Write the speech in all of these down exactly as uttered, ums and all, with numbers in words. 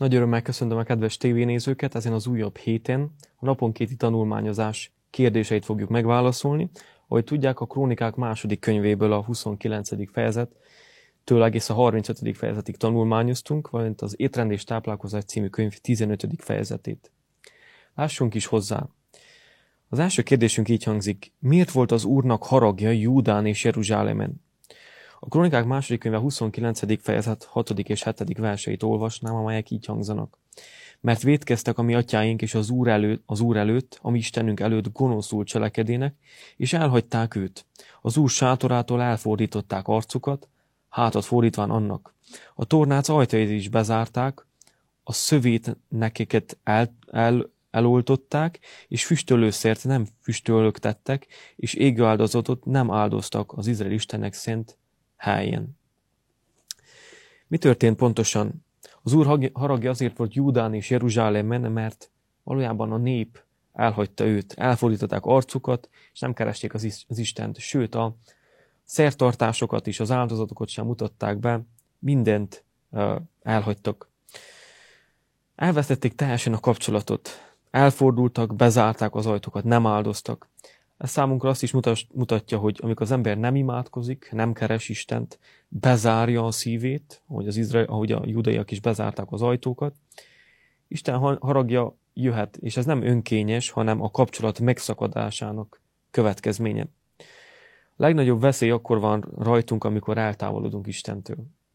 Nagy örömmel köszöntöm a kedves tévénézőket ezen az újabb héten. A naponkéti tanulmányozás kérdéseit fogjuk megválaszolni. Ahogy tudják, a Krónikák második könyvéből a huszonkilencedik fejezettől egész a harmincötödik fejezetig tanulmányoztunk, valamint az Étrend és táplálkozás című könyv tizenötödik fejezetét. Lássunk is hozzá. Az első kérdésünk így hangzik: miért volt az Úrnak haragja Júdán és Jeruzsálemen? A Krónikák második könyve huszonkilencedik fejezet hatodik és hetedik verseit olvasnám, amelyek így hangzanak. Mert vétkeztek a mi atyáink és az Úr előtt, az Úr előtt, a mi Istenünk előtt gonoszul cselekedének, és elhagyták őt. Az Úr sátorától elfordították arcukat, hátat fordítván annak. A tornác ajtajait is bezárták, a szövét nekeket el, el, eloltották, és füstölőszert nem füstölögtettek, és égő áldozatot nem áldoztak az Izrael Istennek szent helyen. Mi történt pontosan? Az Úr haragja azért volt Júdán és Jeruzsálemen, mert valójában a nép elhagyta őt, elfordították arcukat, és nem keresték az, az Istent, sőt a szertartásokat és az áldozatokat sem mutatták be, mindent uh, elhagytak. Elvesztették teljesen a kapcsolatot, elfordultak, bezárták az ajtókat, nem áldoztak. Ez számunkra azt is mutatja, hogy amikor az ember nem imádkozik, nem keres Istent, bezárja a szívét, ahogy, az izrael, ahogy a judaiak is bezárták az ajtókat, Isten haragja jöhet, és ez nem önkényes, hanem a kapcsolat megszakadásának következménye. A legnagyobb veszély akkor van rajtunk, amikor eltávolodunk Istentől.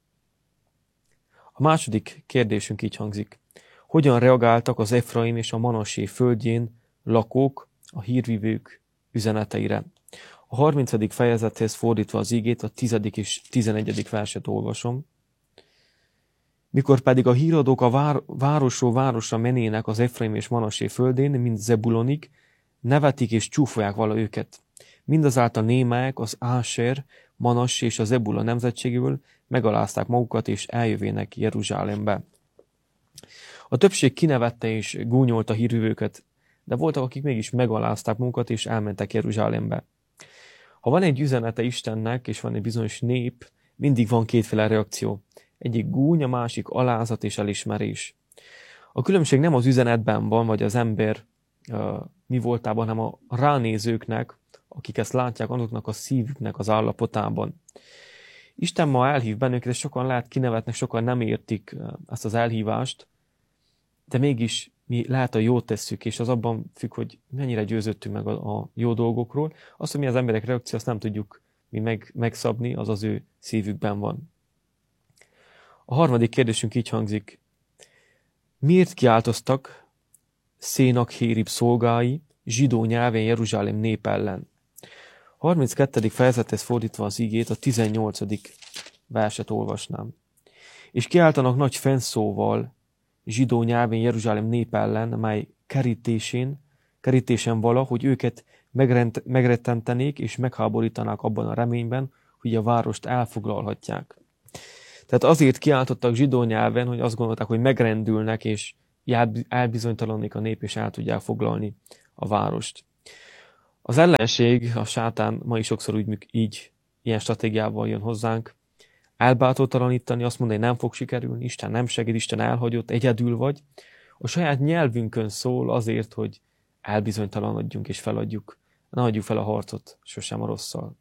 A második kérdésünk így hangzik: hogyan reagáltak az Efraim és a Manassé földjén lakók, a hírvivők üzeneteire? A harmincadik fejezethez fordítva az igét, a tizedik és tizenegyedik verset olvasom. Mikor pedig a híradók a vár, városról városra menének az Efraim és Manassé földén, mint Zebulonig, nevetik és csúfolják vala őket. Mindazáltal némelyek az Áser, Manassé és a Zebula nemzetségéből megalázták magukat, és eljövének Jeruzsálembe. A többség kinevette és gúnyolta a hírvivőket, de voltak, akik mégis megalázták magukat, és elmentek Jeruzsálembe. Ha van egy üzenete Istennek, és van egy bizonyos nép, mindig van kétféle reakció. Egyik gúny, a másik alázat és elismerés. A különbség nem az üzenetben van, vagy az ember uh, mi voltában, hanem a ránézőknek, akik ezt látják, azoknak a szívüknek az állapotában. Isten ma elhív bennünket, és sokan lehet kinevetnek, sokan nem értik uh, ezt az elhívást, de mégis mi lehet a jót tesszük, és az abban függ, hogy mennyire győződtünk meg a, a jó dolgokról. Azt, hogy mi az emberek reakció, azt nem tudjuk mi meg, megszabni, az az ő szívükben van. A harmadik kérdésünk így hangzik: miért kiáltoztak Szénakhérib szolgái zsidó nyelven Jeruzsálem nép ellen? A harminckettedik fejezethez fordítva az igét, a tizennyolcadik verset olvasnám. És kiáltanak nagy fennszóval zsidó nyelven Jeruzsálem nép ellen, mely kerítésén, kerítésen vala, hogy őket megrend, megrettentenék és megháborítanák abban a reményben, hogy a várost elfoglalhatják. Tehát azért kiáltottak zsidó nyelven, hogy azt gondolták, hogy megrendülnek, és elbizonytalanodik a nép, és el tudják foglalni a várost. Az ellenség, a sátán ma is sokszor úgy, így, ilyen stratégiával jön hozzánk, elbátortalanítani, azt mondani, hogy nem fog sikerülni, Isten nem segít, Isten elhagyott, egyedül vagy. A saját nyelvünkön szól azért, hogy elbizonytalanodjunk és feladjuk. Ne adjuk fel a harcot, sosem a rosszal.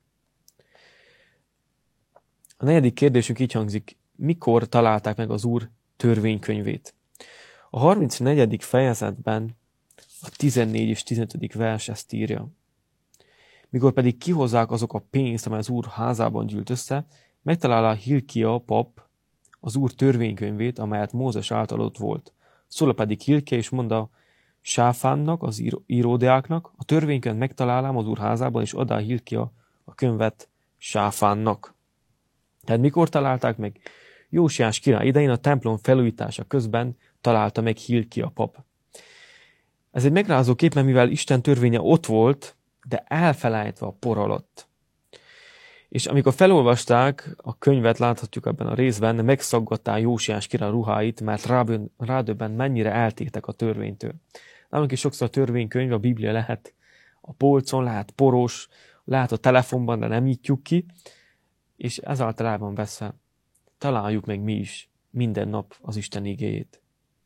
A negyedik kérdésünk így hangzik: mikor találták meg az Úr törvénykönyvét? A harmincnegyedik fejezetben a tizennégy és tizenötödik vers ezt írja. Mikor pedig kihozzák azok a pénzt, amely az Úr házában gyűlt össze, megtalálja Hilkia pap az Úr törvénykönyvét, amelyet Mózes által ott volt. Szól pedig Hilkia, és mondta Sáfánnak, az íródeáknak: a törvénykönyvet megtalálám az Úr házában, és adá Hilkia a könyvet Sáfánnak. Tehát mikor találták meg? Jósiás király idején, a templom felújítása közben találta meg Hilkia pap. Ez egy megrázó kép, mert mivel Isten törvénye ott volt, de elfelejtve a por alatt. És amikor felolvasták a könyvet, láthatjuk ebben a részben, megszaggattál Jósiás király ruháit, mert rádöbbent, mennyire eltértek a törvénytől. Nálunk is sokszor a törvénykönyv, a Biblia lehet a polcon, lehet poros, lehet a telefonban, de nem nyitjuk ki, és ezáltal el van veszve. Találjuk meg mi is minden nap az Isten igéjét.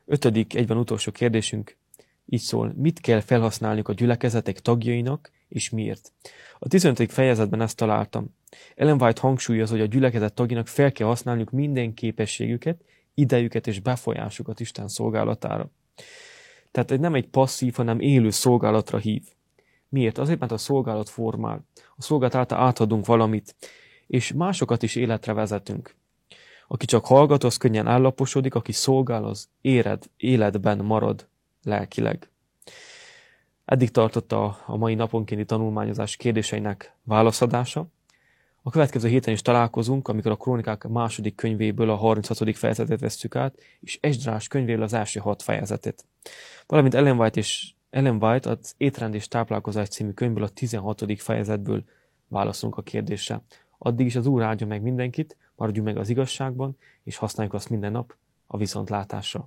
Ötödik, egyben utolsó kérdésünk így szól: mit kell felhasználniuk a gyülekezetek tagjainak, és miért? A tizenötödik fejezetben ezt találtam. Ellen White hangsúlyozza, hogy a gyülekezet tagjainak fel kell használniuk minden képességüket, idejüket és befolyásukat Isten szolgálatára. Tehát nem egy passzív, hanem élő szolgálatra hív. Miért? Azért, mert a szolgálat formál. A szolgálat által átadunk valamit, és másokat is életre vezetünk. Aki csak hallgat, az könnyen állaposodik, aki szolgál, az éred, életben marad lelkileg. Eddig tartott a, a mai naponkénti tanulmányozás kérdéseinek válaszadása. A következő héten is találkozunk, amikor a Krónikák második könyvéből a harminchatodik fejezetet vesszük át, és Esdrás könyvéből az első hat fejezetet. Valamint Ellen White és Ellen White az Étrend és táplálkozás című könyvből a tizenhatodik fejezetből válaszolunk a kérdésre. Addig is az Úr áldja meg mindenkit, maradjunk meg az igazságban, és használjuk azt minden nap a viszontlátásra.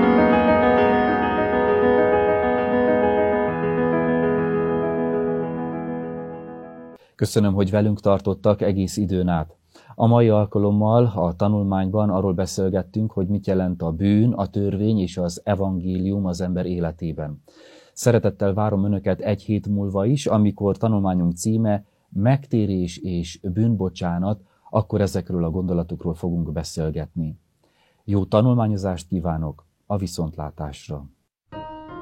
Köszönöm, hogy velünk tartottak egész időn át. A mai alkalommal a tanulmányban arról beszélgettünk, hogy mit jelent a bűn, a törvény és az evangélium az ember életében. Szeretettel várom Önöket egy hét múlva is, amikor tanulmányunk címe Megtérés és bűnbocsánat, akkor ezekről a gondolatokról fogunk beszélgetni. Jó tanulmányozást kívánok, a viszontlátásra!